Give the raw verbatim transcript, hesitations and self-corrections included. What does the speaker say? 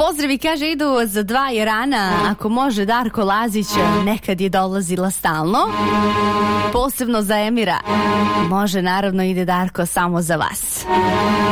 Pozdravi, kaže, idu za dva Irana. Ako može, Darko Lazić, nekad je dolazila stalno. Posebno za Emira. Može, naravno, ide Darko samo za vas.